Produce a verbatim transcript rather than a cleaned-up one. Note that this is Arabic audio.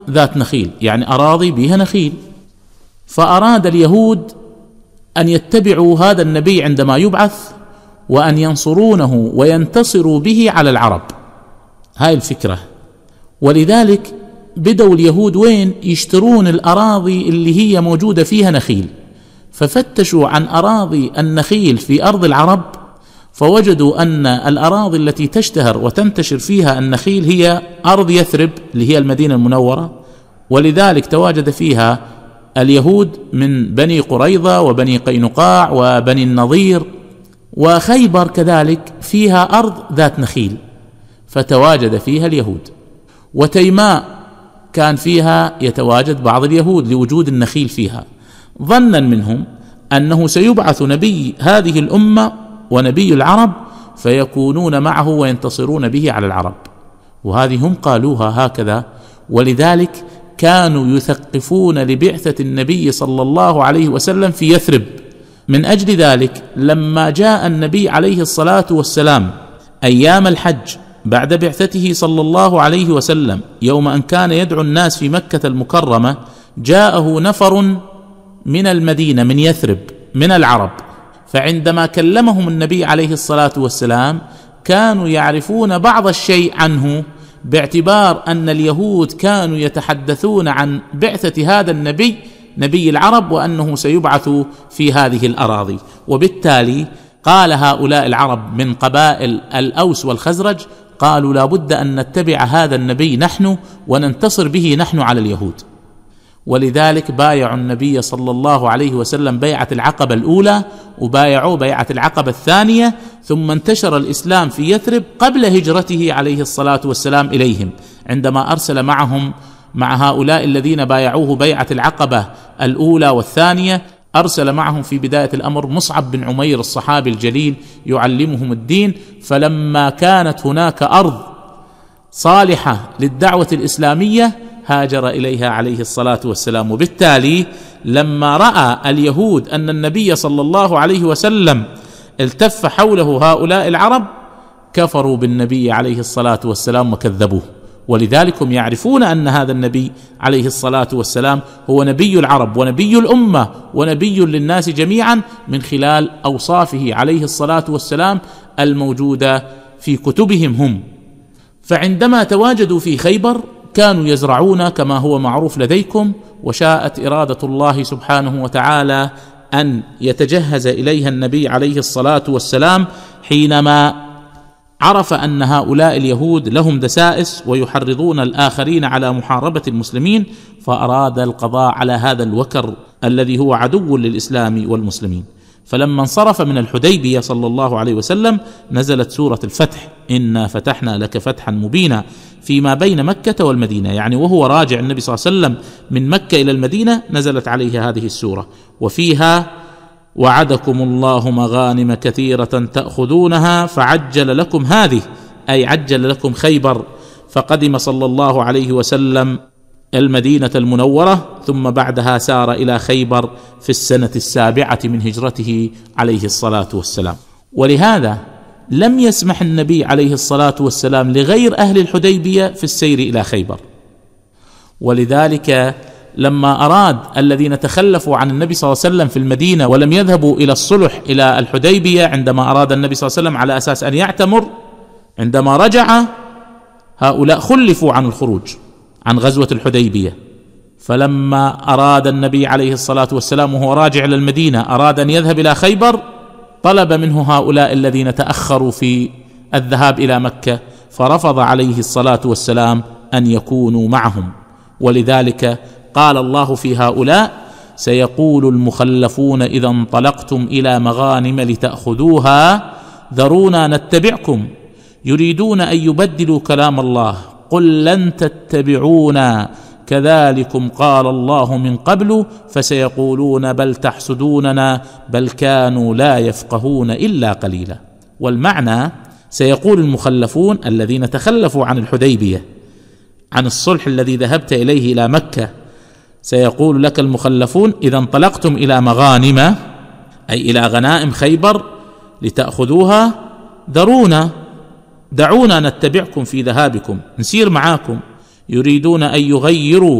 ذات نخيل، يعني أراضي بها نخيل. فأراد اليهود أن يتبعوا هذا النبي عندما يبعث، وأن ينصرونه وينتصروا به على العرب. هاي الفكرة. ولذلك بدأوا اليهود وين؟ يشترون الأراضي اللي هي موجودة فيها نخيل، ففتشوا عن أراضي النخيل في أرض العرب، فوجدوا أن الأراضي التي تشتهر وتنتشر فيها النخيل هي أرض يثرب اللي هي المدينة المنورة، ولذلك تواجد فيها اليهود من بني قريظة وبني قينقاع وبني النضير، وخيبر كذلك فيها أرض ذات نخيل فتواجد فيها اليهود، وتيماء كان فيها يتواجد بعض اليهود لوجود النخيل فيها. ظنا منهم أنه سيبعث نبي هذه الأمة ونبي العرب فيكونون معه وينتصرون به على العرب، وهذه هم قالوها هكذا. ولذلك كانوا يثقفون لبعثة النبي صلى الله عليه وسلم في يثرب. من أجل ذلك لما جاء النبي عليه الصلاة والسلام أيام الحج بعد بعثته صلى الله عليه وسلم، يوم أن كان يدعو الناس في مكة المكرمة، جاءه نفر من المدينة من يثرب من العرب، فعندما كلمهم النبي عليه الصلاة والسلام كانوا يعرفون بعض الشيء عنه، باعتبار أن اليهود كانوا يتحدثون عن بعثة هذا النبي نبي العرب وأنه سيبعث في هذه الأراضي. وبالتالي قال هؤلاء العرب من قبائل الأوس والخزرج، قالوا لا بد أن نتبع هذا النبي نحن وننتصر به نحن على اليهود. ولذلك بايعوا النبي صلى الله عليه وسلم بيعة العقبة الأولى، وبايعوا بيعة العقبة الثانية، ثم انتشر الإسلام في يثرب قبل هجرته عليه الصلاة والسلام إليهم، عندما أرسل معهم مع هؤلاء الذين بايعوه بيعة العقبة الأولى والثانية، أرسل معهم في بداية الأمر مصعب بن عمير الصحابي الجليل يعلمهم الدين. فلما كانت هناك أرض صالحة للدعوة الإسلامية هاجر إليها عليه الصلاة والسلام. وبالتالي لما رأى اليهود أن النبي صلى الله عليه وسلم التف حوله هؤلاء العرب كفروا بالنبي عليه الصلاة والسلام وكذبوه. ولذلك هم يعرفون أن هذا النبي عليه الصلاة والسلام هو نبي العرب ونبي الأمة ونبي للناس جميعا من خلال أوصافه عليه الصلاة والسلام الموجودة في كتبهم هم. فعندما تواجدوا في خيبر كانوا يزرعون كما هو معروف لديكم، وشاءت إرادة الله سبحانه وتعالى أن يتجهز إليها النبي عليه الصلاة والسلام حينما عرف أن هؤلاء اليهود لهم دسائس ويحرضون الآخرين على محاربة المسلمين، فأراد القضاء على هذا الوكر الذي هو عدو للإسلام والمسلمين. فلما انصرف من الحديبية صلى الله عليه وسلم نزلت سورة الفتح: إنا فتحنا لك فتحا مبينا فيما بين مكة والمدينة، يعني وهو راجع النبي صلى الله عليه وسلم من مكة إلى المدينة نزلت عليه هذه السورة، وفيها: وعدكم الله مغانم كثيرة تأخذونها فعجل لكم هذه، أي عجل لكم خيبر. فقدم صلى الله عليه وسلم المدينة المنورة، ثم بعدها سار إلى خيبر في السنة السابعة من هجرته عليه الصلاة والسلام. ولهذا لم يسمح النبي عليه الصلاة والسلام لغير أهل الحديبية في السير إلى خيبر. ولذلك لما أراد الذين تخلفوا عن النبي صلى الله عليه وسلم في المدينة ولم يذهبوا إلى الصلح إلى الحديبية، عندما أراد النبي صلى الله عليه وسلم على أساس أن يعتمر، عندما رجع هؤلاء خلفوا عن الخروج عن غزوة الحديبية. فلما أراد النبي عليه الصلاة والسلام وهو راجع إلى المدينة أراد أن يذهب إلى خيبر، طلب منه هؤلاء الذين تأخروا في الذهاب إلى مكة، فرفض عليه الصلاة والسلام أن يكونوا معهم. ولذلك قال الله في هؤلاء: سيقول المخلفون إذا انطلقتم إلى مغانم لتأخذوها ذرونا نتبعكم يريدون أن يبدلوا كلام الله قل لن تتبعونا كذلكم قال الله من قبل فسيقولون بل تحسدوننا بل كانوا لا يفقهون إلا قليلا. والمعنى: سيقول المخلفون الذين تخلفوا عن الحديبية عن الصلح الذي ذهبت إليه إلى مكة، سيقول لك المخلفون: إذا انطلقتم إلى مغانم أي إلى غنائم خيبر يريدون ان يغيروا